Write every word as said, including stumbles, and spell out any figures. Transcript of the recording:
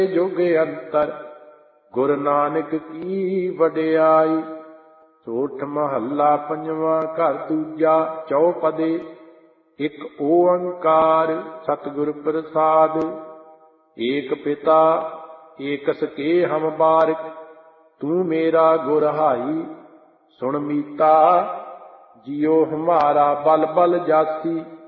जुग अंतर गुरु नानक की वडियाई। सोठ महला पंजवा घर दूजा चौपदे। एक ओंकार सतगुर प्रसाद। एक पिता एक सके हम बारिक। तू मेरा गुर हाई सुन मीता। जियो हमारा बल बल जासी।